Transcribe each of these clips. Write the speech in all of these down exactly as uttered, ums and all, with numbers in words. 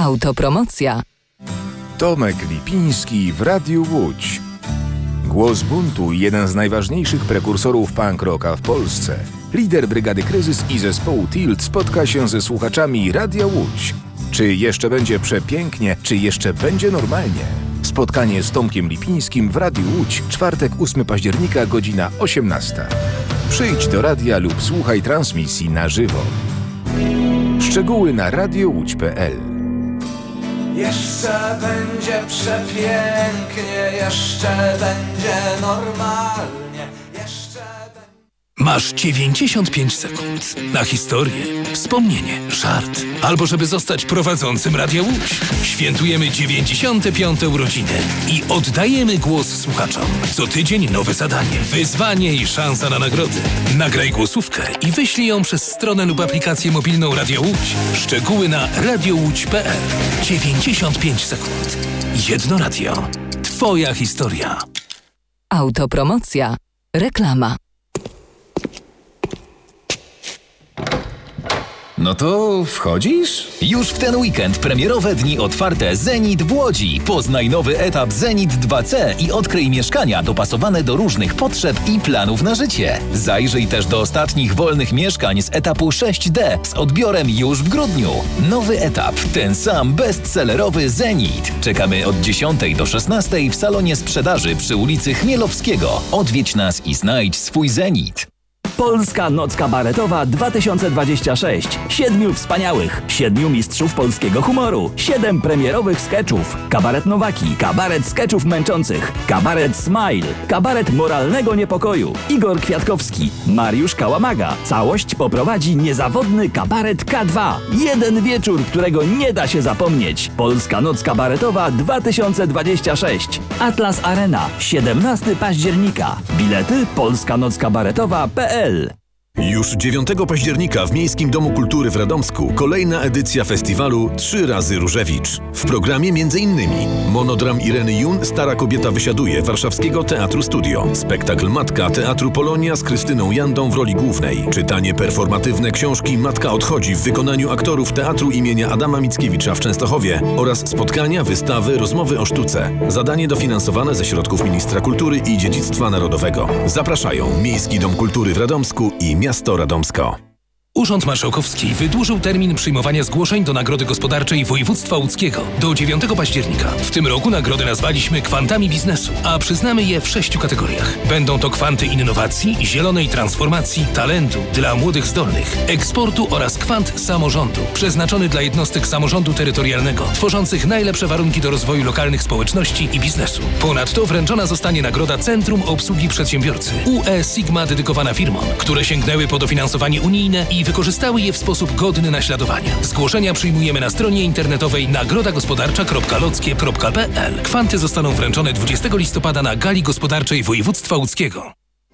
Autopromocja. Tomek Lipiński w Radiu Łódź. Głos buntu i jeden z najważniejszych prekursorów punk rocka w Polsce. Lider Brygady Kryzys i zespołu Tilt spotka się ze słuchaczami Radia Łódź. Czy jeszcze będzie przepięknie, czy jeszcze będzie normalnie? Spotkanie z Tomkiem Lipińskim w Radiu Łódź, czwartek ósmego października, godzina osiemnasta. Przyjdź do radia lub słuchaj transmisji na żywo. Szczegóły na radiowódź kropka pe el. Jeszcze będzie przepięknie, jeszcze będzie normalnie, jeszcze będzie... Masz dziewięćdziesiąt pięć sekund na historię, wspomnienie, żart, albo żeby zostać prowadzącym Radia Łódź. Świętujemy dziewięćdziesiąte piąte urodziny i oddajemy głos słuchaczom. Co tydzień nowe zadanie, wyzwanie i szansa na nagrody. Nagraj głosówkę i wyślij ją przez stronę lub aplikację mobilną Radia Łódź. Szczegóły na radiowódź kropka pe el. dziewięćdziesiąt pięć sekund. Jedno radio. Twoja historia. Autopromocja. Reklama. No to wchodzisz? Już w ten weekend premierowe dni otwarte Zenit w Łodzi. Poznaj nowy etap Zenit dwa C i odkryj mieszkania dopasowane do różnych potrzeb i planów na życie. Zajrzyj też do ostatnich wolnych mieszkań z etapu sześć D z odbiorem już w grudniu. Nowy etap, ten sam bestsellerowy Zenit. Czekamy od dziesiątej do szesnastej w salonie sprzedaży przy ulicy Chmielowskiego. Odwiedź nas i znajdź swój Zenit. Polska Noc Kabaretowa dwa tysiące dwadzieścia sześć. Siedmiu wspaniałych, siedmiu mistrzów polskiego humoru, siedem premierowych skeczów. Kabaret Nowaki, kabaret skeczów męczących, kabaret Smile, kabaret moralnego niepokoju. Igor Kwiatkowski, Mariusz Kałamaga. Całość poprowadzi niezawodny kabaret K dwa. Jeden wieczór, którego nie da się zapomnieć. Polska Noc Kabaretowa dwa tysiące dwadzieścia sześć. Atlas Arena, siedemnastego października. Bilety polska noc kabaretowa kropka pe el. Już dziewiątego października w Miejskim Domu Kultury w Radomsku kolejna edycja festiwalu Trzy razy Różewicz. W programie m.in. monodram Ireny Jun Stara kobieta wysiaduje Warszawskiego Teatru Studio, spektakl Matka Teatru Polonia z Krystyną Jandą w roli głównej, czytanie performatywne książki Matka odchodzi w wykonaniu aktorów Teatru imienia Adama Mickiewicza w Częstochowie oraz spotkania, wystawy, rozmowy o sztuce. Zadanie dofinansowane ze środków Ministra Kultury i Dziedzictwa Narodowego. Zapraszają Miejski Dom Kultury w Radomsku i Miasto Radomsko. Urząd Marszałkowski wydłużył termin przyjmowania zgłoszeń do Nagrody Gospodarczej Województwa Łódzkiego do dziewiątego października. W tym roku nagrody nazwaliśmy kwantami biznesu, a przyznamy je w sześciu kategoriach. Będą to kwanty innowacji, zielonej transformacji, talentu dla młodych zdolnych, eksportu oraz kwant samorządu, przeznaczony dla jednostek samorządu terytorialnego, tworzących najlepsze warunki do rozwoju lokalnych społeczności i biznesu. Ponadto wręczona zostanie nagroda Centrum Obsługi Przedsiębiorcy U E Sigma dedykowana firmom, które sięgnęły po dofinansowanie unijne i wykorzystały je w sposób godny naśladowania. Zgłoszenia przyjmujemy na stronie internetowej nagroda gospodarcza kropka lockie kropka pe el. Kwanty zostaną wręczone dwudziestego listopada na Gali Gospodarczej Województwa Łódzkiego.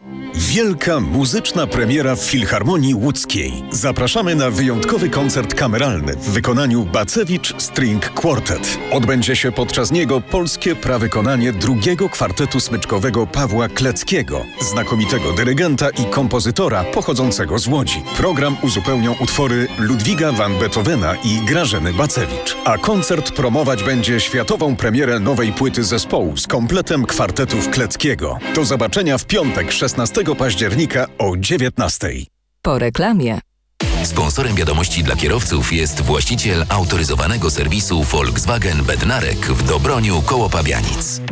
Wielka muzyczna premiera w Filharmonii Łódzkiej. Zapraszamy na wyjątkowy koncert kameralny w wykonaniu Bacewicz String Quartet. Odbędzie się podczas niego polskie prawykonanie drugiego kwartetu smyczkowego Pawła Kleckiego, znakomitego dyrygenta i kompozytora pochodzącego z Łodzi. Program uzupełnią utwory Ludwiga van Beethovena i Grażyny Bacewicz. A koncert promować będzie światową premierę nowej płyty zespołu z kompletem kwartetów Kleckiego. Do zobaczenia w piątek szesnastego października o dziewiętnastej. Po reklamie. Sponsorem wiadomości dla kierowców jest właściciel autoryzowanego serwisu Volkswagen Bednarek w Dobroniu koło Pabianic.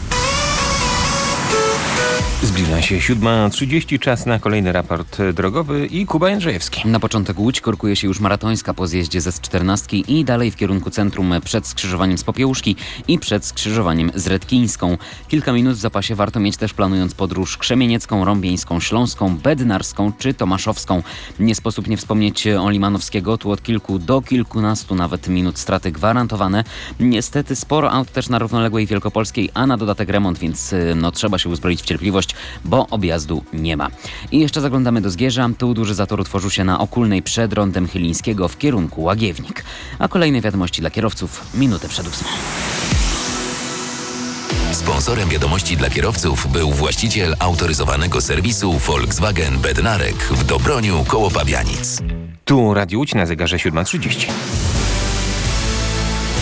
Zbliża się siódma trzydzieści, czas na kolejny raport drogowy i Kuba Jędrzejewski. Na początek Łódź korkuje się już maratońska po zjeździe ze czternastki i dalej w kierunku centrum przed skrzyżowaniem z Popiełuszki i przed skrzyżowaniem z Redkińską. Kilka minut w zapasie warto mieć też planując podróż krzemieniecką, rąbieńską, śląską, bednarską czy tomaszowską. Nie sposób nie wspomnieć o Limanowskiego, tu od kilku do kilkunastu nawet minut straty gwarantowane. Niestety sporo aut też na równoległej Wielkopolskiej, a na dodatek remont, więc no trzeba się uzbroić w cierpliwość, bo objazdu nie ma. I jeszcze zaglądamy do Zgierza. Tu duży zator utworzył się na Okulnej przed rondem Chylińskiego w kierunku Łagiewnik. A kolejne wiadomości dla kierowców minutę przed ósmą. Sponsorem wiadomości dla kierowców był właściciel autoryzowanego serwisu Volkswagen Bednarek w Dobroniu koło Pabianic. Tu Radio Łódź na zegarze siódma trzydzieści.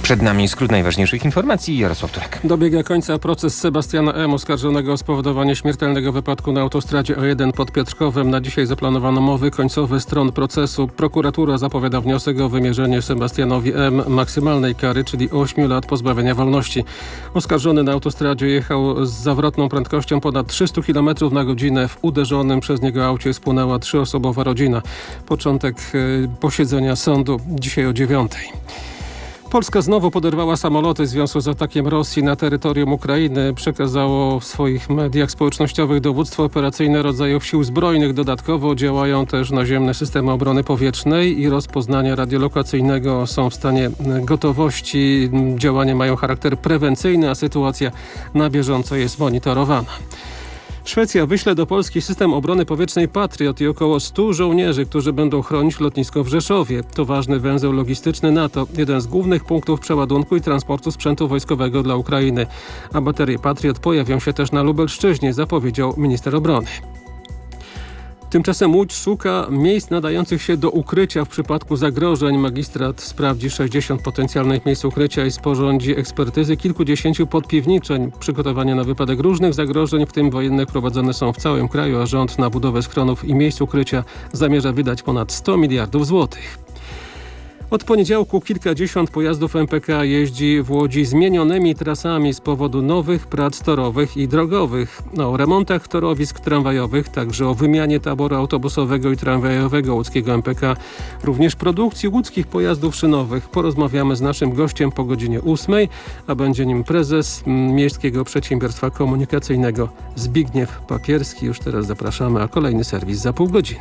Przed nami skrót najważniejszych informacji. Jarosław Turek. Dobiega końca proces Sebastiana M., oskarżonego o spowodowanie śmiertelnego wypadku na autostradzie A jeden pod Piotrkowem. Na dzisiaj zaplanowano mowy końcowe stron procesu. Prokuratura zapowiada wniosek o wymierzenie Sebastianowi M. maksymalnej kary, czyli ośmiu lat pozbawienia wolności. Oskarżony na autostradzie jechał z zawrotną prędkością ponad trzysta kilometrów na godzinę. W uderzonym przez niego aucie spłonęła trzyosobowa rodzina. Początek posiedzenia sądu dzisiaj o dziewiątej. Polska znowu poderwała samoloty w związku z atakiem Rosji na terytorium Ukrainy. Przekazało w swoich mediach społecznościowych dowództwo operacyjne rodzajów sił zbrojnych. Dodatkowo działają też naziemne systemy obrony powietrznej i rozpoznania radiolokacyjnego są w stanie gotowości. Działania mają charakter prewencyjny, a sytuacja na bieżąco jest monitorowana. Szwecja wyśle do Polski system obrony powietrznej Patriot i około stu żołnierzy, którzy będą chronić lotnisko w Rzeszowie. To ważny węzeł logistyczny NATO, jeden z głównych punktów przeładunku i transportu sprzętu wojskowego dla Ukrainy. A baterie Patriot pojawią się też na Lubelszczyźnie, zapowiedział minister obrony. Tymczasem Łódź szuka miejsc nadających się do ukrycia w przypadku zagrożeń. Magistrat sprawdzi sześćdziesiąt potencjalnych miejsc ukrycia i sporządzi ekspertyzy kilkudziesięciu podpiwniczeń. Przygotowania na wypadek różnych zagrożeń, w tym wojennych, prowadzone są w całym kraju, a rząd na budowę schronów i miejsc ukrycia zamierza wydać ponad sto miliardów złotych. Od poniedziałku kilkadziesiąt pojazdów M P K jeździ w Łodzi zmienionymi trasami z powodu nowych prac torowych i drogowych. O remontach torowisk tramwajowych, także o wymianie taboru autobusowego i tramwajowego łódzkiego M P K, również produkcji łódzkich pojazdów szynowych. Porozmawiamy z naszym gościem po godzinie ósmej, a będzie nim prezes Miejskiego Przedsiębiorstwa Komunikacyjnego Zbigniew Papierski. Już teraz zapraszamy, a kolejny serwis za pół godziny.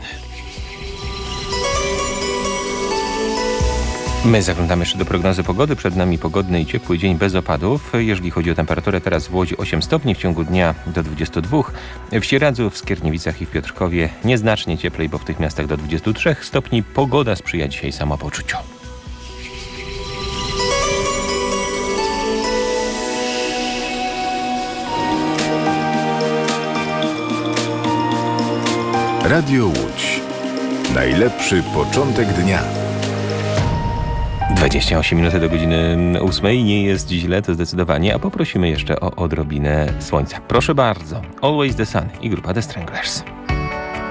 My zaglądamy jeszcze do prognozy pogody. Przed nami pogodny i ciepły dzień bez opadów. Jeżeli chodzi o temperaturę, teraz w Łodzi osiem stopni, w ciągu dnia do dwudziestu dwóch. W Sieradzu, w Skierniewicach i w Piotrkowie nieznacznie cieplej, bo w tych miastach do dwudziestu trzech stopni. Pogoda sprzyja dzisiaj samopoczuciu. Radio Łódź. Najlepszy początek dnia. dwadzieścia osiem minut do godziny ósmej. Nie jest źle, to zdecydowanie, a poprosimy jeszcze o odrobinę słońca. Proszę bardzo. Always the Sun i grupa The Stranglers.